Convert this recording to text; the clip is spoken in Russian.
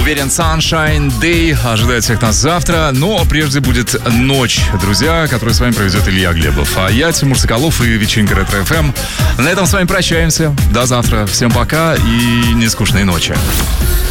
Уверен, Sunshine Day ожидает всех нас завтра. Но прежде будет ночь, друзья, которую с вами проведет Илья Глебов. А я, Тимур Соколов и вечеринка Ретро ФМ. На этом с вами прощаемся. До завтра. Всем пока и нескучной ночи.